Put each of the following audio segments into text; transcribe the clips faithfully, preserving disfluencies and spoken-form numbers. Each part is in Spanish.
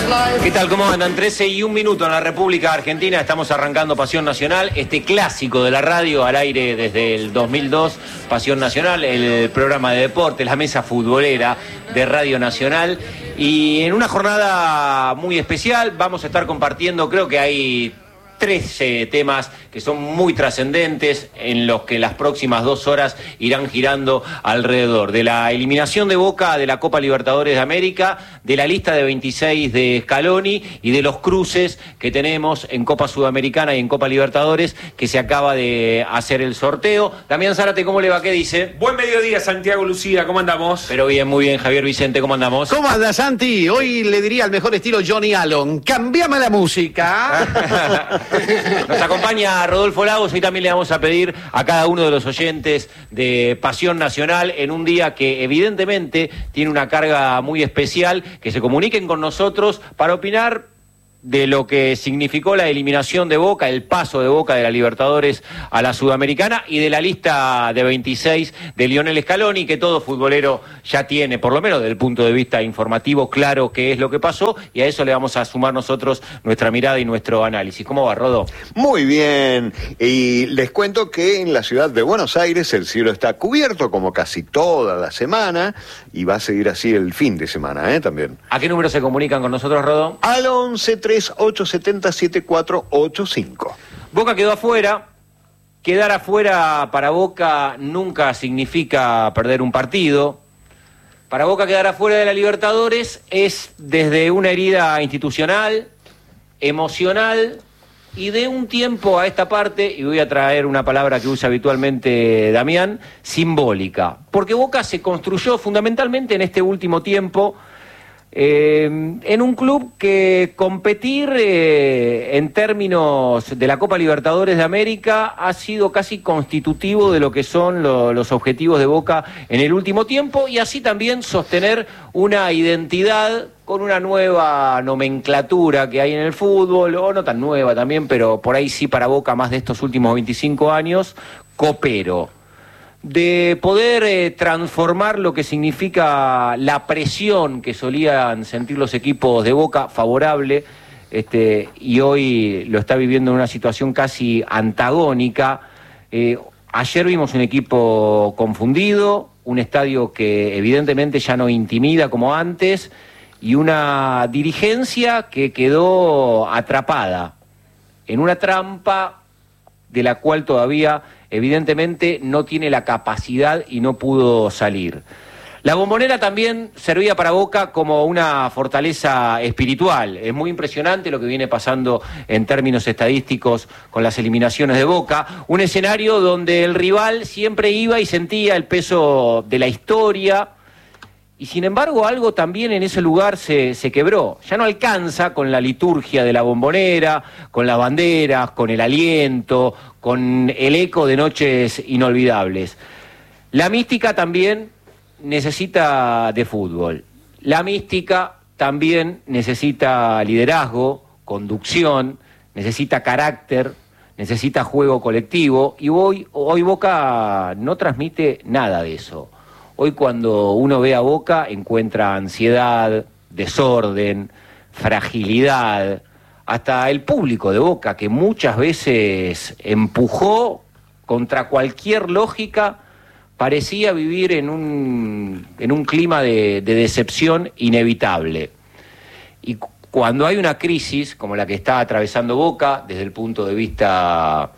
¿Qué tal? ¿Cómo andan? trece y un minuto en la República Argentina. Estamos arrancando Pasión Nacional, este clásico de la radio al aire desde el dos mil dos. Pasión Nacional, el programa de deporte, la mesa futbolera de Radio Nacional. Y en una jornada muy especial vamos a estar compartiendo, creo que hay trece temas que son muy trascendentes, en los que las próximas dos horas irán girando alrededor de la eliminación de Boca de la Copa Libertadores de América, de la lista de veintiséis de Scaloni y de los cruces que tenemos en Copa Sudamericana y en Copa Libertadores, que se acaba de hacer el sorteo. Damián Zárate, ¿cómo le va? ¿Qué dice? Buen mediodía, Santiago Lucía, ¿cómo andamos? Pero bien, muy bien. Javier Vicente, ¿cómo andamos? ¿Cómo anda, Santi? Hoy le diría al mejor estilo Johnny Allen: cambiame la música. Nos acompaña Rodolfo Lagos. Hoy también le vamos a pedir a cada uno de los oyentes de Pasión Nacional, en un día que evidentemente tiene una carga muy especial, que se comuniquen con nosotros para opinar de lo que significó la eliminación de Boca, el paso de Boca de la Libertadores a la Sudamericana, y de la lista de veintiséis de Lionel Scaloni, que todo futbolero ya tiene, por lo menos desde el punto de vista informativo, claro qué es lo que pasó, y a eso le vamos a sumar nosotros nuestra mirada y nuestro análisis. ¿Cómo va, Rodo? Muy bien, y les cuento que en la ciudad de Buenos Aires el cielo está cubierto como casi toda la semana, y va a seguir así el fin de semana, ¿eh? También. ¿A qué número se comunican con nosotros, Rodo? Al once tres ocho siete cero siete cuatro ocho cinco. Boca quedó afuera. Quedar afuera para Boca nunca significa perder un partido. Para Boca quedar afuera de la Libertadores es desde una herida institucional, emocional y de un tiempo a esta parte, y voy a traer una palabra que usa habitualmente Damián, simbólica. Porque Boca se construyó fundamentalmente en este último tiempo Eh, en un club que competir eh, en términos de la Copa Libertadores de América ha sido casi constitutivo de lo que son lo, los objetivos de Boca en el último tiempo, y así también sostener una identidad con una nueva nomenclatura que hay en el fútbol, o no tan nueva también, pero por ahí sí para Boca más de estos últimos veinticinco años, copero. De poder eh, transformar lo que significa la presión que solían sentir los equipos de Boca favorable, este, y hoy lo está viviendo en una situación casi antagónica. Eh, ayer vimos un equipo confundido, un estadio que evidentemente ya no intimida como antes, y una dirigencia que quedó atrapada en una trampa de la cual todavía evidentemente no tiene la capacidad y no pudo salir. La Bombonera también servía para Boca como una fortaleza espiritual. Es muy impresionante lo que viene pasando en términos estadísticos con las eliminaciones de Boca. Un escenario donde el rival siempre iba y sentía el peso de la historia, y sin embargo algo también en ese lugar se, se quebró. Ya no alcanza con la liturgia de la Bombonera, con las banderas, con el aliento, con el eco de noches inolvidables. La mística también necesita de fútbol. La mística también necesita liderazgo, conducción, necesita carácter, necesita juego colectivo, y hoy, hoy Boca no transmite nada de eso. Hoy cuando uno ve a Boca encuentra ansiedad, desorden, fragilidad. Hasta el público de Boca, que muchas veces empujó contra cualquier lógica, parecía vivir en un, en un clima de, de decepción inevitable. Y cuando hay una crisis como la que está atravesando Boca, desde el punto de vista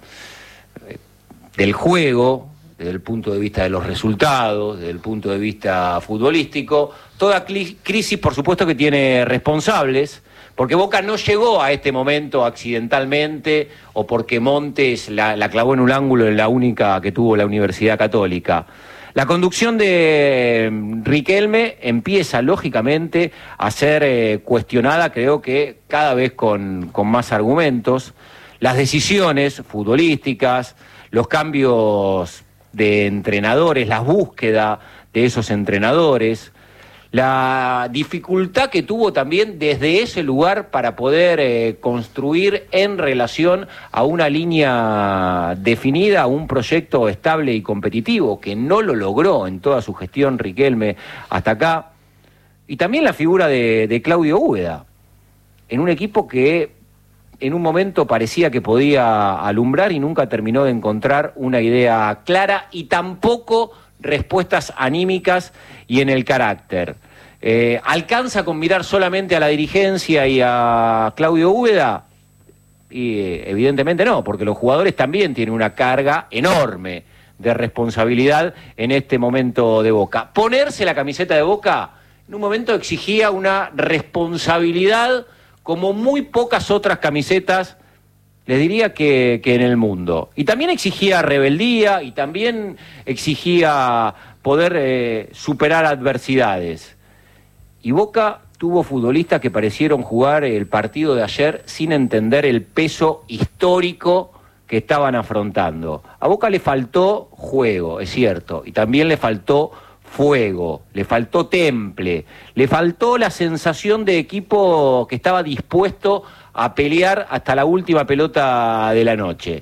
del juego, desde el punto de vista de los resultados, desde el punto de vista futbolístico, toda crisis por supuesto que tiene responsables, porque Boca no llegó a este momento accidentalmente o porque Montes la, la clavó en un ángulo en la única que tuvo la Universidad Católica. La conducción de Riquelme empieza lógicamente a ser eh, cuestionada, creo que cada vez con, con más argumentos. Las decisiones futbolísticas, los cambios de entrenadores, la búsqueda de esos entrenadores, la dificultad que tuvo también desde ese lugar para poder eh, construir en relación a una línea definida, a un proyecto estable y competitivo, que no lo logró en toda su gestión Riquelme hasta acá. Y también la figura de, de Claudio Úbeda, en un equipo que en un momento parecía que podía alumbrar y nunca terminó de encontrar una idea clara y tampoco respuestas anímicas y en el carácter. Eh, ¿Alcanza con mirar solamente a la dirigencia y a Claudio Úbeda? Y eh, evidentemente no, porque los jugadores también tienen una carga enorme de responsabilidad en este momento de Boca. Ponerse la camiseta de Boca en un momento exigía una responsabilidad como muy pocas otras camisetas, les diría que, que en el mundo. Y también exigía rebeldía y también exigía poder eh, superar adversidades. Y Boca tuvo futbolistas que parecieron jugar el partido de ayer sin entender el peso histórico que estaban afrontando. A Boca le faltó juego, es cierto, y también le faltó fuego, le faltó temple, le faltó la sensación de equipo que estaba dispuesto a pelear hasta la última pelota de la noche.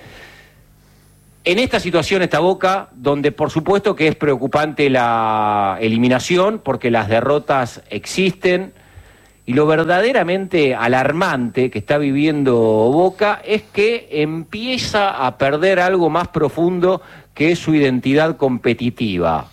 En esta situación está Boca, donde por supuesto que es preocupante la eliminación, porque las derrotas existen, y lo verdaderamente alarmante que está viviendo Boca es que empieza a perder algo más profundo que es su identidad competitiva.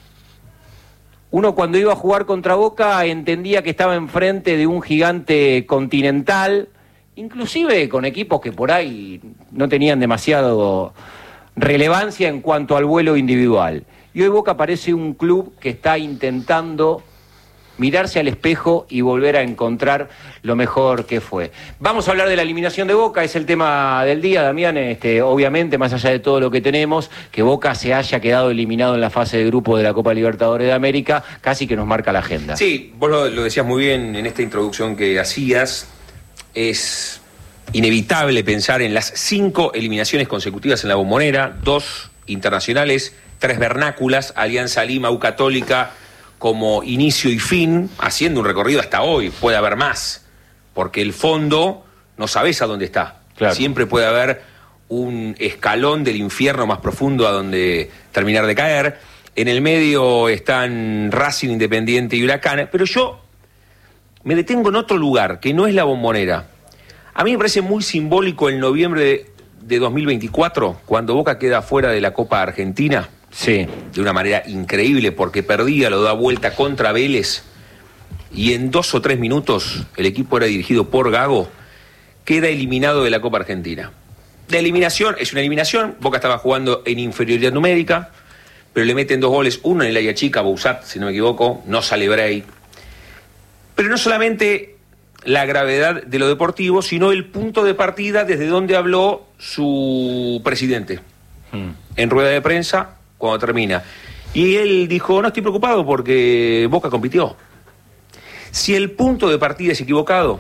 Uno cuando iba a jugar contra Boca entendía que estaba enfrente de un gigante continental, inclusive con equipos que por ahí no tenían demasiado relevancia en cuanto al vuelo individual. Y hoy Boca parece un club que está intentando mirarse al espejo y volver a encontrar lo mejor que fue. Vamos a hablar de la eliminación de Boca, es el tema del día, Damián. Este, obviamente, más allá de todo lo que tenemos, que Boca se haya quedado eliminado en la fase de grupo de la Copa Libertadores de América, casi que nos marca la agenda. Sí, vos lo, lo decías muy bien en esta introducción que hacías. Es inevitable pensar en las cinco eliminaciones consecutivas en la Bombonera, dos internacionales, tres vernáculas, Alianza Lima, U Católica, como inicio y fin, haciendo un recorrido hasta hoy. Puede haber más, porque el fondo no sabés a dónde está. Claro. Siempre puede haber un escalón del infierno más profundo a donde terminar de caer. En el medio están Racing, Independiente y Huracán, pero yo me detengo en otro lugar, que no es la Bombonera. A mí me parece muy simbólico el noviembre de, de dos mil veinticuatro, cuando Boca queda fuera de la Copa Argentina. Sí. De una manera increíble, porque perdía, lo da vuelta contra Vélez, y en dos o tres minutos el equipo era dirigido por Gago, queda eliminado de la Copa Argentina. La eliminación es una eliminación, Boca estaba jugando en inferioridad numérica, pero le meten dos goles, uno en el área chica, Bouzat, si no me equivoco, no sale break. Pero no solamente la gravedad de lo deportivo, sino el punto de partida desde donde habló su presidente. Hmm. En rueda de prensa, cuando termina. Y él dijo, no estoy preocupado porque Boca compitió. Si el punto de partida es equivocado,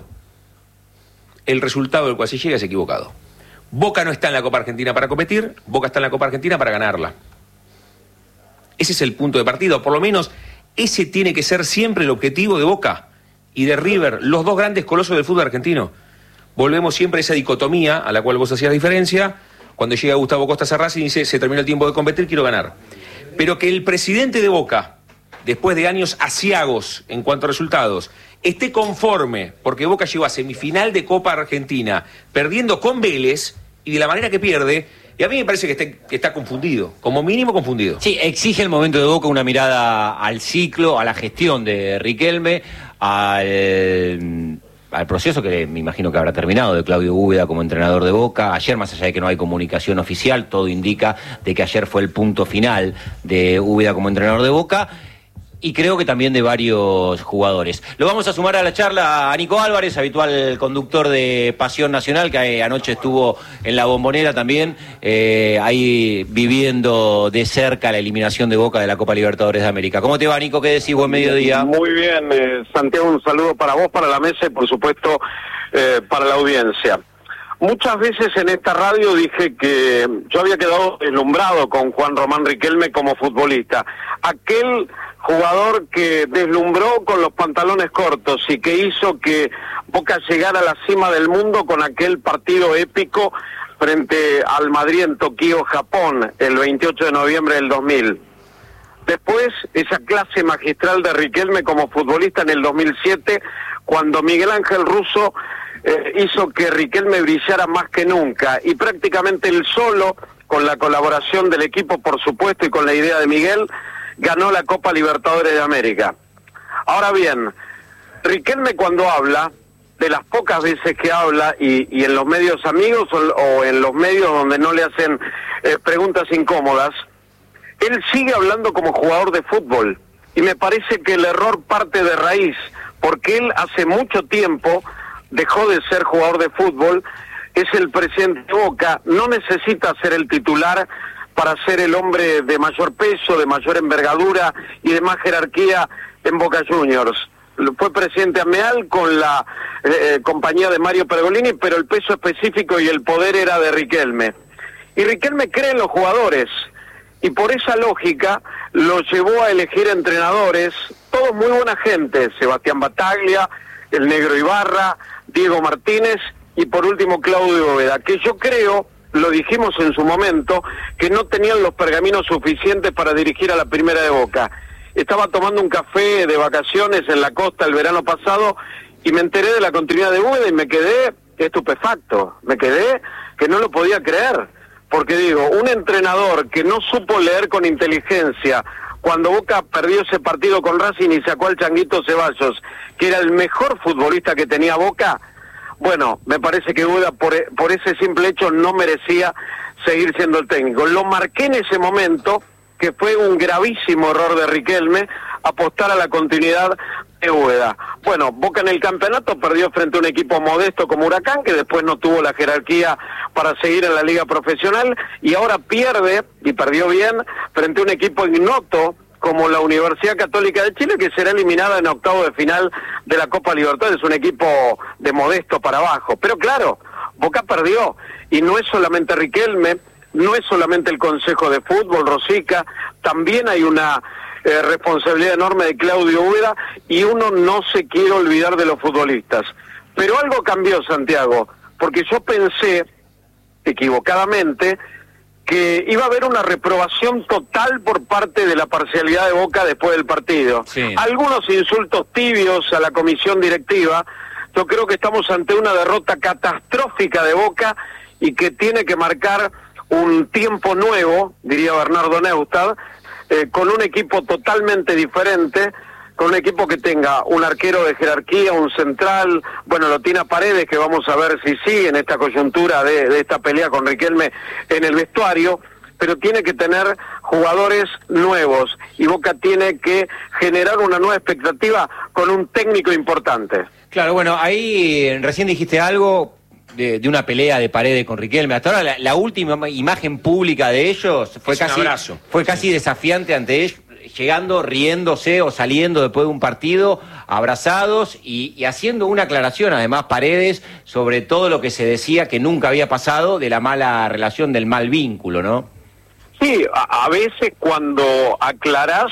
el resultado del cual se llega es equivocado. Boca no está en la Copa Argentina para competir, Boca está en la Copa Argentina para ganarla. Ese es el punto de partida, o por lo menos ese tiene que ser siempre el objetivo de Boca y de River, los dos grandes colosos del fútbol argentino. Volvemos siempre a esa dicotomía a la cual vos hacías diferencia. Cuando llega Gustavo Costa a Racing y dice, se terminó el tiempo de competir, quiero ganar. Pero que el presidente de Boca, después de años aciagos en cuanto a resultados, esté conforme, porque Boca llegó a semifinal de Copa Argentina, perdiendo con Vélez, y de la manera que pierde, y a mí me parece que está, que está confundido, como mínimo confundido. Sí, exige el momento de Boca una mirada al ciclo, a la gestión de Riquelme, al... al proceso que me imagino que habrá terminado de Claudio Úbeda como entrenador de Boca. Ayer, más allá de que no hay comunicación oficial, todo indica de que ayer fue el punto final de Úbeda como entrenador de Boca, y creo que también de varios jugadores. Lo vamos a sumar a la charla a Nico Álvarez, habitual conductor de Pasión Nacional, que anoche estuvo en la Bombonera también, eh, ahí viviendo de cerca la eliminación de Boca de la Copa Libertadores de América. ¿Cómo te va, Nico? ¿Qué decís? Buen mediodía. Muy bien, eh, Santiago, un saludo para vos, para la mesa y por supuesto eh, para la audiencia. Muchas veces en esta radio dije que yo había quedado deslumbrado con Juan Román Riquelme como futbolista. Aquel jugador que deslumbró con los pantalones cortos y que hizo que Boca llegara a la cima del mundo con aquel partido épico frente al Madrid en Tokio, Japón, el veintiocho de noviembre del dos mil. Después, esa clase magistral de Riquelme como futbolista en el dos mil siete, cuando Miguel Ángel Russo eh, hizo que Riquelme brillara más que nunca, y prácticamente él solo, con la colaboración del equipo por supuesto y con la idea de Miguel, ganó la Copa Libertadores de América. Ahora bien, Riquelme cuando habla, de las pocas veces que habla, y, y en los medios amigos o, o en los medios donde no le hacen eh, preguntas incómodas, él sigue hablando como jugador de fútbol, y me parece que el error parte de raíz, porque él hace mucho tiempo dejó de ser jugador de fútbol, es el presidente de Boca, no necesita ser el titular para ser el hombre de mayor peso, de mayor envergadura y de más jerarquía en Boca Juniors. Fue presidente Ameal con la eh, compañía de Mario Pergolini, pero el peso específico y el poder era de Riquelme. Y Riquelme cree en los jugadores, y por esa lógica lo llevó a elegir entrenadores, todos muy buena gente, Sebastián Bataglia, el Negro Ibarra, Diego Martínez y por último Claudio Bóveda, que yo creo, lo dijimos en su momento, que no tenían los pergaminos suficientes para dirigir a la primera de Boca. Estaba tomando un café de vacaciones en la costa el verano pasado y me enteré de la continuidad de Bóveda y me quedé estupefacto, me quedé que no lo podía creer, porque digo, un entrenador que no supo leer con inteligencia cuando Boca perdió ese partido con Racing y sacó al Changuito Ceballos, que era el mejor futbolista que tenía Boca, bueno, me parece que Bóveda por, por ese simple hecho no merecía seguir siendo el técnico. Lo marqué en ese momento, que fue un gravísimo error de Riquelme apostar a la continuidad de Bóveda. Bueno, Boca en el campeonato perdió frente a un equipo modesto como Huracán, que después no tuvo la jerarquía para seguir en la liga profesional, y ahora pierde, y perdió bien, frente a un equipo ignoto como la Universidad Católica de Chile, que será eliminada en octavo de final de la Copa Libertadores, un equipo de modesto para abajo. Pero claro, Boca perdió, y no es solamente Riquelme, no es solamente el Consejo de Fútbol, Rosica, también hay una eh, responsabilidad enorme de Claudio Bóveda, y uno no se quiere olvidar de los futbolistas. Pero algo cambió, Santiago, porque yo pensé, equivocadamente, que iba a haber una reprobación total por parte de la parcialidad de Boca después del partido. Sí. Algunos insultos tibios a la comisión directiva. Yo creo que estamos ante una derrota catastrófica de Boca y que tiene que marcar un tiempo nuevo, diría Bernardo Neustadt, eh, con un equipo totalmente diferente, con un equipo que tenga un arquero de jerarquía, un central, bueno, lo tiene a Paredes, que vamos a ver si sigue en esta coyuntura de, de esta pelea con Riquelme en el vestuario, pero tiene que tener jugadores nuevos, y Boca tiene que generar una nueva expectativa con un técnico importante. Claro, bueno, ahí recién dijiste algo de, de una pelea de Paredes con Riquelme. Hasta ahora la, la última imagen pública de ellos fue es casi, un abrazo. fue casi desafiante ante ellos, llegando, riéndose o saliendo después de un partido, abrazados y, y haciendo una aclaración, además, Paredes, sobre todo lo que se decía que nunca había pasado de la mala relación, del mal vínculo, ¿no? Sí, a, a veces cuando aclarás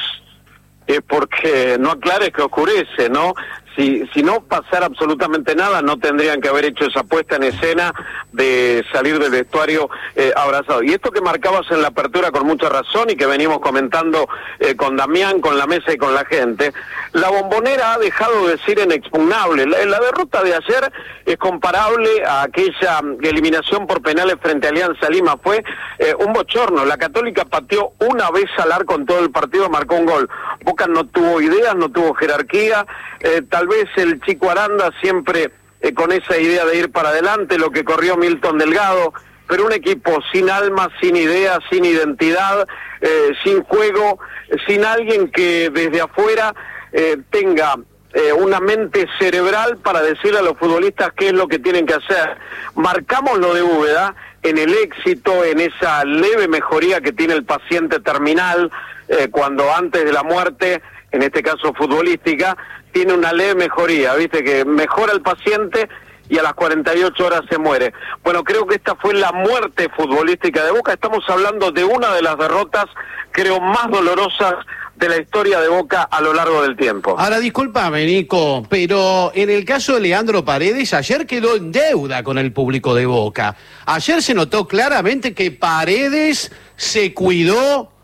es porque no aclares que oscurece, ¿no? Si, si no pasara absolutamente nada, no tendrían que haber hecho esa puesta en escena de salir del vestuario eh, abrazado. Y esto que marcabas en la apertura con mucha razón y que venimos comentando eh, con Damián, con la mesa y con la gente, la Bombonera ha dejado de ser inexpugnable. La, la derrota de ayer es comparable a aquella eliminación por penales frente a Alianza Lima. Fue eh, un bochorno. La Católica pateó una vez al arco en todo el partido, marcó un gol. Boca no tuvo ideas, no tuvo jerarquía, eh, tal vez el Chico Aranda siempre eh, con esa idea de ir para adelante, lo que corrió Milton Delgado, pero un equipo sin alma, sin ideas, sin identidad, eh, sin juego, sin alguien que desde afuera eh, tenga eh, una mente cerebral para decirle a los futbolistas qué es lo que tienen que hacer. Marcamos lo de Bóveda en el éxito, en esa leve mejoría que tiene el paciente terminal, eh, cuando antes de la muerte, en este caso futbolística, tiene una leve mejoría, viste que mejora el paciente y a las cuarenta y ocho horas se muere. Bueno, creo que esta fue la muerte futbolística de Boca. Estamos hablando de una de las derrotas, creo, más dolorosas de la historia de Boca a lo largo del tiempo. Ahora, discúlpame, Nico, pero en el caso de Leandro Paredes, ayer quedó en deuda con el público de Boca. Ayer se notó claramente que Paredes se cuidó,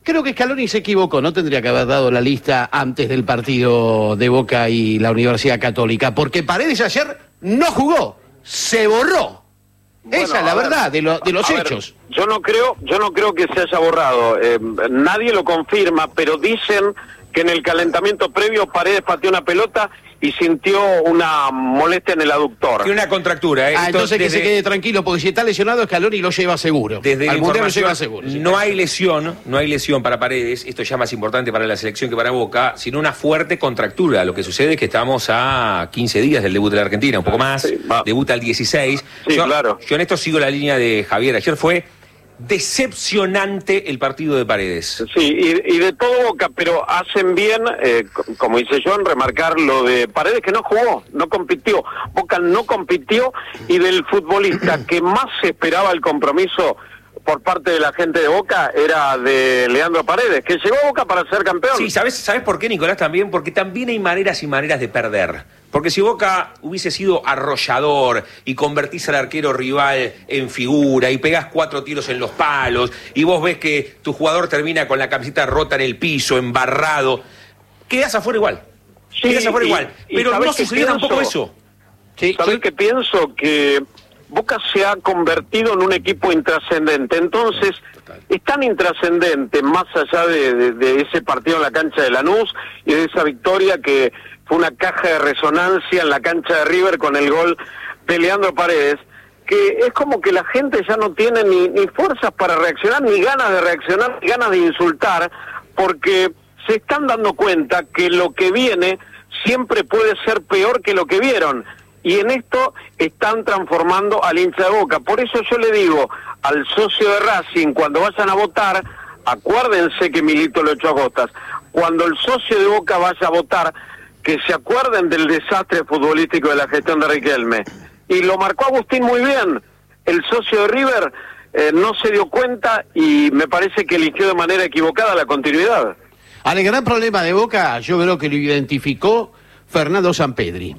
Creo que Scaloni se equivocó, no tendría que haber dado la lista antes del partido de Boca y la Universidad Católica, porque Paredes ayer no jugó, se borró. Bueno, Esa es la ver, verdad de, lo, de los ver, hechos. Yo no creo, yo no creo que se haya borrado. Eh, nadie lo confirma, pero dicen que en el calentamiento previo Paredes pateó una pelota y sintió una molestia en el aductor. Tiene una contractura, ¿eh? Ah, entonces desde, que se quede tranquilo, porque si está lesionado Scaloni lo lleva seguro. Desde Al la Mundial lo lleva información, seguro. Sí. no hay lesión, no hay lesión para Paredes, esto ya más importante para la selección que para Boca, sino una fuerte contractura. Lo que sucede es que estamos a quince días del debut de la Argentina, un poco más, Sí, va. debuta el dieciséis. Sí, yo, claro. Yo en esto sigo la línea de Javier, ayer fue decepcionante el partido de Paredes. Sí, y, y de todo Boca, pero hacen bien, eh, como dice John, remarcar lo de Paredes, que no jugó, no compitió. Boca no compitió, y del futbolista que más se esperaba el compromiso por parte de la gente de Boca era de Leandro Paredes, que llegó a Boca para ser campeón. Sí, ¿sabes, ¿sabes por qué, Nicolás? También porque también hay maneras y maneras de perder. Porque si Boca hubiese sido arrollador y convertís al arquero rival en figura y pegás cuatro tiros en los palos y vos ves que tu jugador termina con la camiseta rota en el piso, embarrado, quedás afuera igual. Sí, quedás afuera y- igual. y Pero ¿sabés no qué sucedió tampoco pienso? eso. Sí, ¿Sabés sí. qué pienso? Que Boca se ha convertido en un equipo intrascendente. Entonces, es tan intrascendente, más allá de, de, de ese partido en la cancha de Lanús y de esa victoria que fue una caja de resonancia en la cancha de River con el gol de Leandro Paredes, que es como que la gente ya no tiene ni, ni fuerzas para reaccionar, ni ganas de reaccionar, ni ganas de insultar, porque se están dando cuenta que lo que viene siempre puede ser peor que lo que vieron. Y en esto están transformando al hincha de Boca. Por eso yo le digo al socio de Racing, cuando vayan a votar, acuérdense que Milito lo echó a gotas. Cuando el socio de Boca vaya a votar, que se acuerden del desastre futbolístico de la gestión de Riquelme. Y lo marcó Agustín muy bien. El socio de River eh, no se dio cuenta y me parece que eligió de manera equivocada la continuidad. Al gran problema de Boca, yo creo que lo identificó Fernando Sampedri,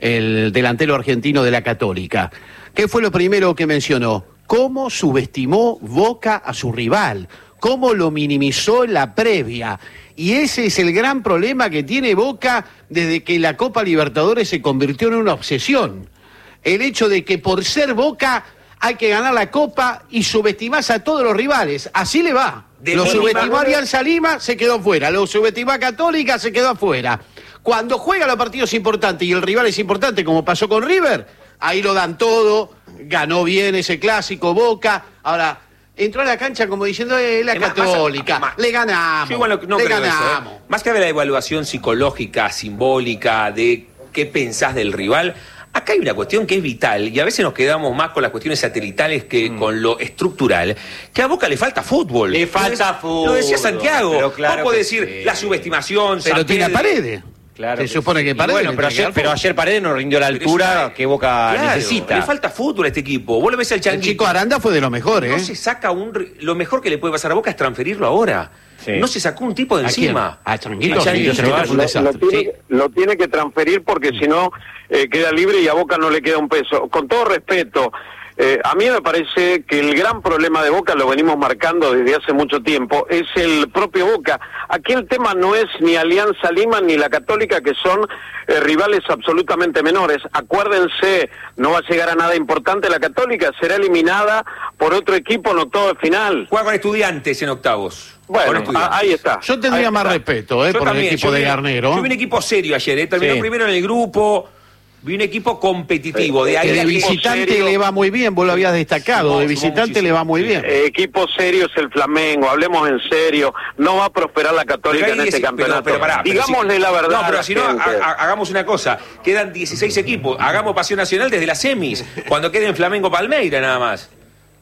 el delantero argentino de la Católica. ¿Qué fue lo primero que mencionó? Cómo subestimó Boca a su rival, cómo lo minimizó en la previa. Y ese es el gran problema que tiene Boca desde que la Copa Libertadores se convirtió en una obsesión. El hecho de que por ser Boca hay que ganar la Copa y subestimás a todos los rivales. Así le va. De Lo mínima- subestimó a Alianza Lima, se quedó fuera. Lo subestimó a Católica, se quedó afuera. Cuando juega los partidos importantes y el rival es importante, como pasó con River, ahí lo dan todo, ganó bien ese clásico Boca. Ahora, entró a la cancha como diciendo, eh, la Es más, Católica, más- le ganamos, Yo igual no, no le creo eso, ¿eh? ganamos. Más que de la evaluación psicológica, simbólica, de qué pensás del rival, acá hay una cuestión que es vital, y a veces nos quedamos más con las cuestiones satelitales que Mm. con lo estructural, que a Boca le falta fútbol. Le falta Lo de- fútbol, Lo decía Santiago. pero claro Vos podés que decir sí. la subestimación, Pero San tiene a Pedro. Paredes. Claro Se que supone sí. que Y Paredes. bueno, le pero tiene que ayer, dar pero fútbol. ayer Paredes no rindió la Pero altura eso- que Boca Claro, necesita. Le falta fútbol a este equipo. Vos lo ves al El Changuito. chico Aranda fue de lo mejor, ¿eh? No se saca un... re- Lo mejor que le puede pasar a Boca es transferirlo ahora. Sí. No se sacó un tipo de ¿A quién? encima. A Changuito, A Changuito sí, se lo fue va- un lo, desastre. lo tiene, Sí. lo tiene que transferir porque si no eh, queda libre y a Boca no le queda un peso. Con todo respeto, eh, a mí me parece que el gran problema de Boca, lo venimos marcando desde hace mucho tiempo, es el propio Boca. Aquí el tema no es ni Alianza Lima ni la Católica, que son eh, rivales absolutamente menores. Acuérdense, no va a llegar a nada importante la Católica, será eliminada por otro equipo en octavo de final. Juega con Estudiantes en octavos. Con Bueno, Estudiantes. a- ahí está. Yo tendría Ahí más está. respeto, ¿eh? Yo Por también, el equipo yo de vi- Garnero. Yo vi un equipo serio ayer, ¿eh? Terminó Sí. primero en el grupo. Vi un equipo competitivo. De ahí Que de al equipo visitante serio. le va muy bien, vos lo habías destacado, Sumó, de sumó visitante muchísimo. le va muy bien. Eh, equipo serio es el Flamengo, hablemos en serio, no va a prosperar la Católica Pero ahí en este dice- campeonato. pero- pero pará, pero Digámosle si- la verdad. No, a pero la si no, gente. ha- ha- hagamos una cosa. Quedan dieciséis equipos. Hagamos Pasión Nacional desde las semis. Cuando queden Flamengo Palmeira nada más.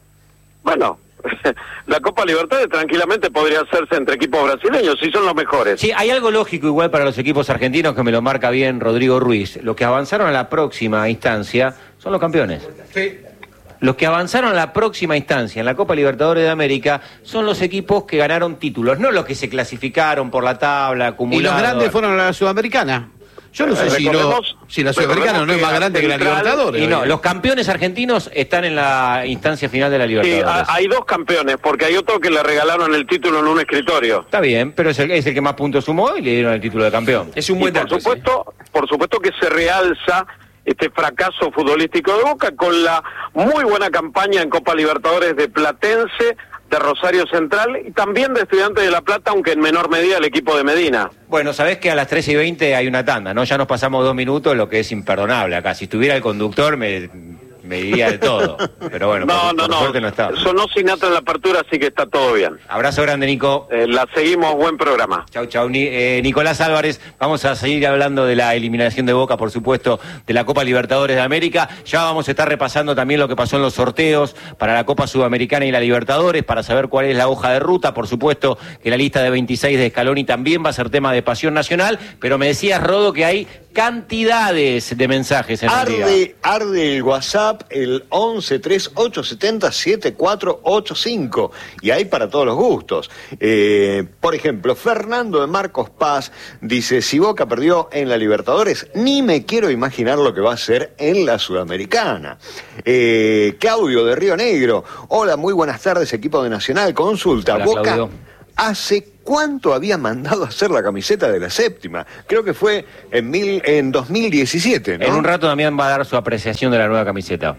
Bueno, la Copa Libertadores tranquilamente podría hacerse entre equipos brasileños, si son los mejores. Sí, hay algo lógico igual para los equipos argentinos que me lo marca bien Rodrigo Ruiz. Los que avanzaron a la próxima instancia son los campeones. Los que avanzaron a la próxima instancia en la Copa Libertadores de América son los equipos que ganaron títulos, no los que se clasificaron por la tabla, Y acumulados. los grandes fueron a la Sudamericana. Yo no sé Eh, si, no, recordemos- si la Sudamericana no es más grande que la Central- Libertadores. Y no, los campeones argentinos están en la instancia final de la Sí, Libertadores. ha- hay dos campeones, porque hay otro que le regalaron el título en un escritorio. Está bien, pero es el, es el que más puntos sumó y le dieron el título de campeón. Es un Y buen por dato ese. supuesto, por supuesto que se realza este fracaso futbolístico de Boca con la muy buena campaña en Copa Libertadores de Platense, de Rosario Central y también de Estudiantes de La Plata, aunque en menor medida el equipo de Medina. Bueno, sabés que a las trece y veinte hay una tanda, ¿no? Ya nos pasamos dos minutos, lo que es imperdonable acá. Si estuviera el conductor me, me diría de todo. Pero bueno, No, por, no, por no. suerte no está. Sonó Sinatra en la apertura, así que está todo bien. Abrazo grande, Nico. Eh, la seguimos, buen programa. Chau, chau. Ni- eh, Nicolás Álvarez, vamos a seguir hablando de la eliminación de Boca, por supuesto, de la Copa Libertadores de América. Ya vamos a estar repasando también lo que pasó en los sorteos para la Copa Sudamericana y la Libertadores, para saber cuál es la hoja de ruta. Por supuesto que la lista de veintiséis de Scaloni también va a ser tema de Pasión Nacional, pero me decías, Rodo, que hay cantidades de mensajes en el día. Arde, arde el WhatsApp, el once tres ocho siete cero siete cuatro ocho cinco, y hay para todos los gustos. Eh, por ejemplo, Fernando de Marcos Paz dice: si Boca perdió en la Libertadores, ni me quiero imaginar lo que va a hacer en la Sudamericana. Eh, Claudio de Río Negro: hola, muy buenas tardes, equipo de Nacional. Consulta, Hola, Boca, Claudio. ¿hace cuánto había mandado a hacer la camiseta de la séptima? Creo que fue en, mil, en dos mil diecisiete, ¿no? En un rato Damián va a dar su apreciación de la nueva camiseta.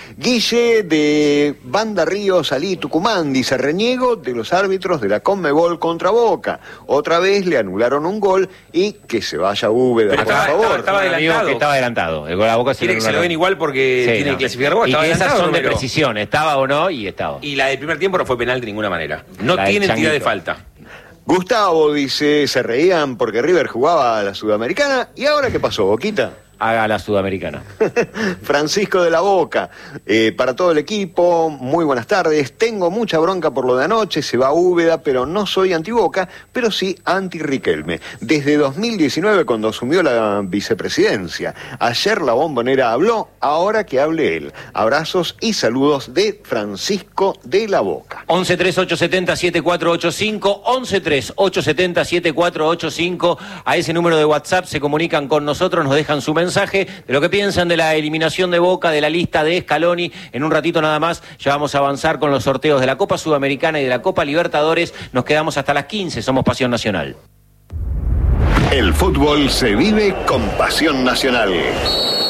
Guille de Banda Río Salí, Tucumán, dice: reniego de los árbitros de la Conmebol contra Boca. Otra vez le anularon un gol y que se vaya Úbeda, Pero por estaba- favor. estaba Un amigo adelantado. que estaba adelantado. El gol a Boca se Quiere lo que se lo anularon. den igual porque Sí, tiene no. que clasificar Boca. Y Estaba que esas adelantado, son de Romero. precisión. Estaba o no, y estaba. Y la del primer tiempo no fue penal de ninguna manera. No La del tiene entidad de Changuito. falta. Gustavo dice: se reían porque River jugaba a la Sudamericana. ¿Y ahora qué pasó, Boquita? Haga la Sudamericana. Francisco de la Boca: eh, para todo el equipo, muy buenas tardes. Tengo mucha bronca por lo de anoche, se va Úbeda, pero no soy anti-Boca, pero sí anti-Riquelme. Desde dos mil diecinueve, cuando asumió la vicepresidencia. Ayer la Bombonera habló, ahora que hable él. Abrazos y saludos de Francisco de la Boca. once tres ocho siete cero siete cuatro ocho cinco, once tres ocho siete cero siete cuatro ocho cinco. A ese número de WhatsApp se comunican con nosotros, nos dejan su mensaje de lo que piensan de la eliminación de Boca, de la lista de Scaloni. En un ratito nada más ya vamos a avanzar con los sorteos de la Copa Sudamericana y de la Copa Libertadores. Nos quedamos hasta las quince, somos Pasión Nacional. El fútbol se vive con Pasión Nacional.